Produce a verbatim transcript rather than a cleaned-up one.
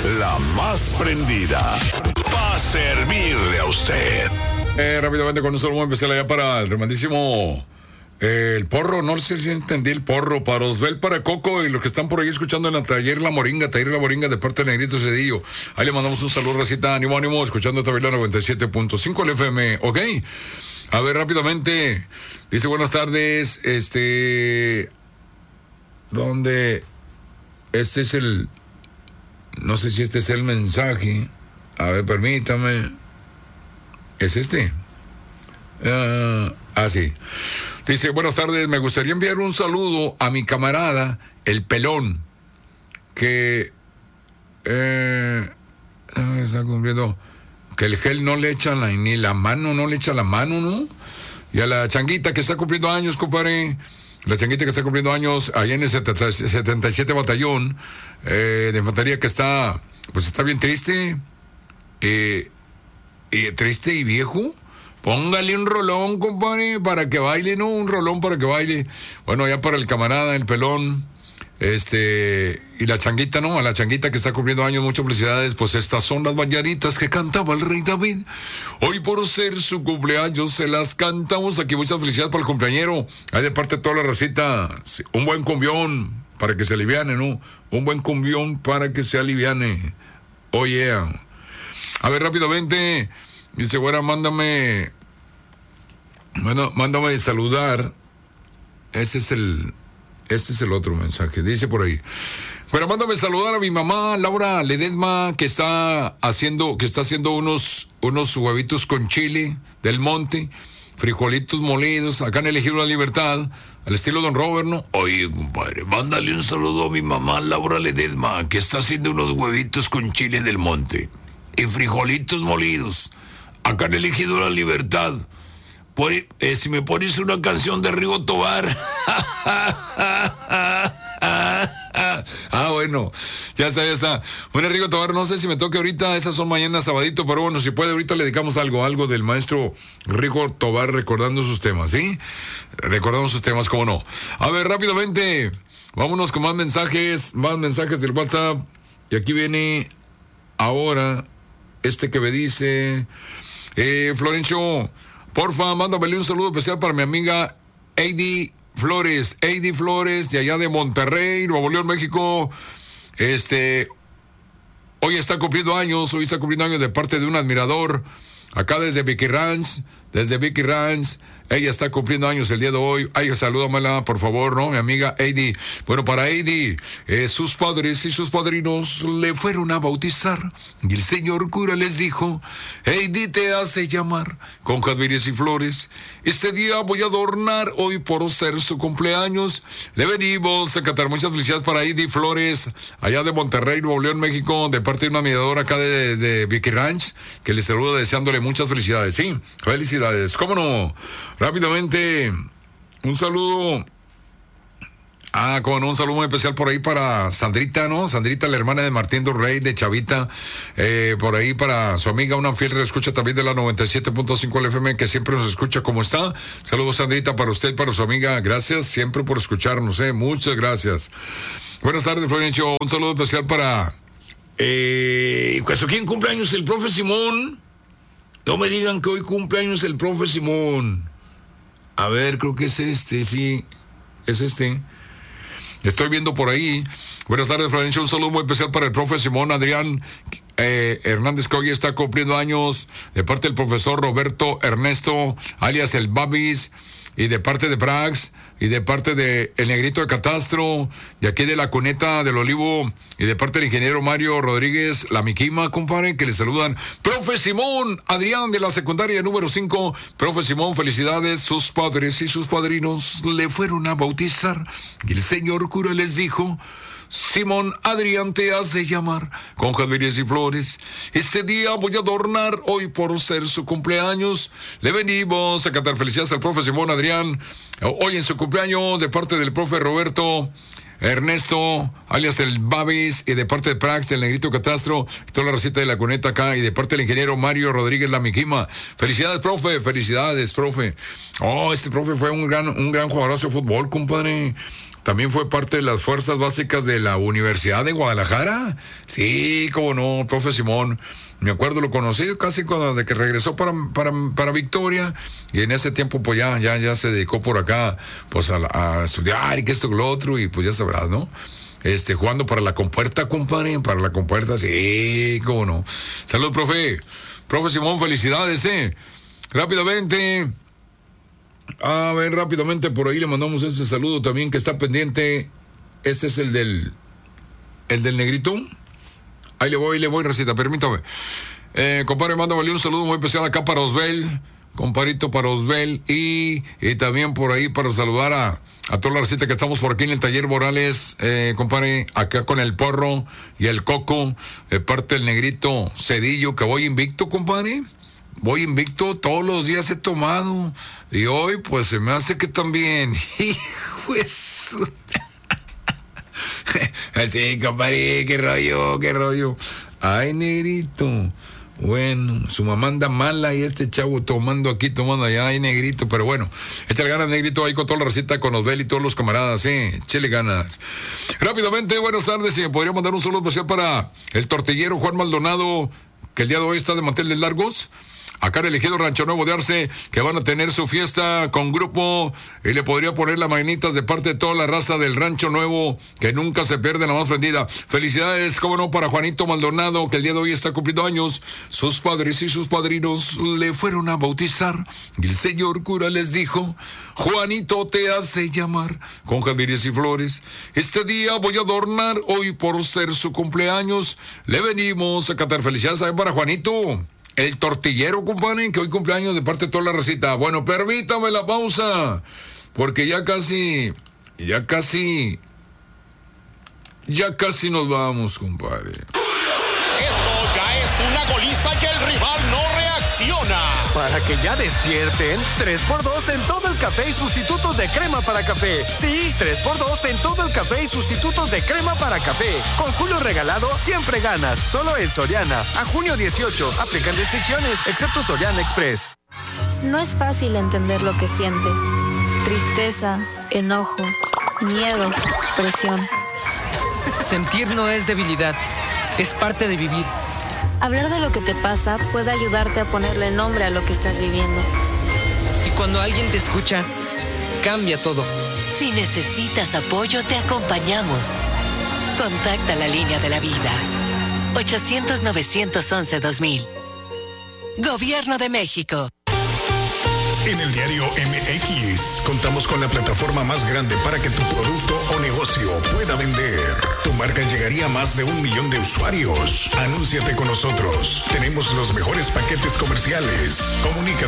la más prendida, para servirle a usted. Eh, rápidamente con un saludo especial allá para el tremendísimo eh, el porro, no sé si entendí el porro, para Osbel, para Coco y los que están por ahí escuchando en el taller La Moringa, taller La Moringa de parte de Negrito Cedillo. Ahí le mandamos un saludo, racita, ánimo, ánimo, escuchando esta la noventa y siete punto cinco el F M, ¿ok? A ver, rápidamente, dice buenas tardes, este, ¿dónde? Este es el, no sé si este es el mensaje, a ver, permítame, ¿es este? Uh, ah, sí. Dice, buenas tardes, me gustaría enviar un saludo a mi camarada, el Pelón, que eh, está cumpliendo, que el gel no le echa la, ni la mano, no le echa la mano, ¿no? Y a la changuita que está cumpliendo años, compadre, la changuita que está cumpliendo años, allá en el setenta y siete Batallón eh, de Infantería, que está, pues está bien triste, eh, eh, triste y viejo. Póngale un rolón, compadre, para que baile, ¿no? Un rolón para que baile. Bueno, ya para el camarada, el Pelón, este, y la changuita, ¿no? A la changuita que está cumpliendo años, muchas felicidades. Pues estas son las mañanitas que cantaba el rey David. Hoy por ser su cumpleaños se las cantamos aquí. Muchas felicidades para el cumpleañero. Ahí de parte de toda la racita, un buen cumbión para que se aliviane, ¿no? Un buen cumbión para que se aliviane. Oh, yeah. A ver, rápidamente... Dice, bueno, mándame, bueno, mándame saludar. Ese es el, este es el otro mensaje. Dice por ahí. Bueno, mándame saludar a mi mamá, Laura Ledesma, que está haciendo, que está haciendo unos, unos huevitos con chile del monte, frijolitos molidos, acá en el Ejido de la Libertad, al estilo Don Robert, ¿no? Oye, compadre, mándale un saludo a mi mamá, Laura Ledesma, que está haciendo unos huevitos con chile del monte y frijolitos molidos. Acá en el Ejido de la Libertad. Por, eh, si me pones una canción de Rigo Tobar. Ah, bueno. Ya está, ya está. Bueno, Rigo Tobar, no sé si me toque ahorita. Esas son mañana sabadito, pero bueno, si puede, ahorita le dedicamos algo, algo del maestro Rigo Tobar recordando sus temas, ¿sí? Recordando sus temas, cómo no. A ver, rápidamente, vámonos con más mensajes, más mensajes del WhatsApp. Y aquí viene ahora este que me dice... Eh, Florencio, porfa, mándame un saludo especial para mi amiga Heidi Flores, Heidi Flores, de allá de Monterrey, Nuevo León, México. Este, hoy está cumpliendo años, hoy está cumpliendo años de parte de un admirador, acá desde Vicky Ranch, desde Vicky Ranch. Ella está cumpliendo años el día de hoy. Ay, salúdamela, por favor, ¿no? Mi amiga Heidi. Bueno, para Heidi, eh, sus padres y sus padrinos le fueron a bautizar. Y el señor cura les dijo, Heidi te hace llamar con jazmines y flores. Este día voy a adornar hoy por ser su cumpleaños. Le venimos a cantar muchas felicidades para Heidi Flores, allá de Monterrey, Nuevo León, México, de parte de una admiradora acá de, de Vicky Ranch, que le saluda deseándole muchas felicidades. Sí, felicidades. ¿Cómo no? Rápidamente, un saludo. Ah, como no, un saludo muy especial por ahí para Sandrita, ¿no? Sandrita, la hermana de Martín Dorrey, de Chavita. Eh, por ahí para su amiga, una fiel escucha también de la noventa y siete punto cinco L F M, que siempre nos escucha. ¿Cómo está? Saludos, Sandrita, para usted, para su amiga. Gracias siempre por escucharnos, ¿eh? Muchas gracias. Buenas tardes, Florencio. Un saludo especial para... Eh, ¿Quién cumpleaños? El profe Simón. No me digan que hoy cumpleaños el profe Simón. A ver, creo que es este, sí, es este. Estoy viendo por ahí. Buenas tardes, Florencio. Un saludo muy especial para el profe Simón Adrián eh, Hernández, que hoy está cumpliendo años, de parte del profesor Roberto Ernesto, alias el Babis, y de parte de Prax, y de parte de el Negrito de Catastro, de aquí de la Cuneta del Olivo, y de parte del ingeniero Mario Rodríguez, la Miquima, compadre, que le saludan. Profe Simón Adrián de la secundaria número cinco. Profe Simón, felicidades. Sus padres y sus padrinos le fueron a bautizar, y el señor cura les dijo, Simón Adrián te hace llamar con jazmines y flores. Este día voy a adornar hoy por ser su cumpleaños. Le venimos a cantar felicidades al profe Simón Adrián hoy en su cumpleaños, de parte del profe Roberto Ernesto, alias el Babis, y de parte de Prax, del Negrito Catastro, toda la receta de la Cuneta acá, y de parte del ingeniero Mario Rodríguez la Miquima. Felicidades, profe, felicidades, profe. Oh, este profe fue un gran, un gran jugadorazo de fútbol, compadre. también fue parte de las fuerzas básicas de la Universidad de Guadalajara. Sí, cómo no, profe Simón. Me acuerdo, lo conocí casi cuando de que regresó para, para, para Victoria, y en ese tiempo pues ya, ya, ya se dedicó por acá pues a, a estudiar y que esto que lo otro, y pues ya sabrás, ¿no? Este, jugando para la compuerta, compadre, para la compuerta, sí, cómo no. Salud, profe. Profe Simón, felicidades, eh. Rápidamente, a ver, rápidamente por ahí le mandamos ese saludo también que está pendiente. Este es el del, el del negrito. Ahí le voy, le voy, recita, permítame. Eh, compadre, mándame un saludo muy especial acá para Osbel, compadrito para Osbel, y, y también por ahí para saludar a, a toda la recita que estamos por aquí en el taller Morales, eh, compadre, acá con el porro y el coco, de parte del negrito Cedillo, que voy invicto, compadre. Voy invicto, todos los días he tomado, y hoy pues se me hace que también. Hijo eso. Así, compadre, qué rollo, qué rollo. Ay, negrito. Bueno, su mamá anda mala y este chavo tomando aquí, tomando allá. Ay, negrito, pero bueno, échale ganas, negrito, ahí con toda la receta, con Osbel y todos los camaradas, eh, échale ganas. Rápidamente, buenas tardes, si me podría mandar un saludo especial para el tortillero Juan Maldonado, que el día de hoy está de manteles largos. Acá en el elegido Rancho Nuevo de Arce, que van a tener su fiesta con grupo, y le podría poner las mañanitas de parte de toda la raza del Rancho Nuevo, que nunca se pierde la más prendida. Felicidades, cómo no, para Juanito Maldonado, que el día de hoy está cumpliendo años. Sus padres y sus padrinos le fueron a bautizar, y el señor cura les dijo: Juanito te hace llamar, con jazmines y flores. Este día voy a adornar, hoy por ser su cumpleaños, le venimos a cantar. Felicidades también para Juanito, el tortillero, compadre, que hoy cumpleaños de parte de toda la recita. Bueno, permítame la pausa, porque ya casi, ya casi, ya casi nos vamos, compadre. Esto ya es una goliza y el rival no reacciona. Para que ya despierten, tres por dos en todo el café y sustitutos de crema para café. Sí, tres por dos en todo el café y sustitutos de crema para café. Con Julio regalado, siempre ganas. Solo en Soriana. A junio dieciocho, aplican restricciones, excepto Soriana Express. No es fácil entender lo que sientes. Tristeza, enojo, miedo, presión. Sentir no es debilidad, es parte de vivir. Hablar de lo que te pasa puede ayudarte a ponerle nombre a lo que estás viviendo. Y cuando alguien te escucha, cambia todo. Si necesitas apoyo, te acompañamos. Contacta la línea de la vida. ochocientos, novecientos once, dos mil. Gobierno de México. En el diario M X contamos con la plataforma más grande para que tu producto o negocio pueda vender. Tu marca llegaría a más de un millón de usuarios. Anúnciate con nosotros. Tenemos los mejores paquetes comerciales. Comunica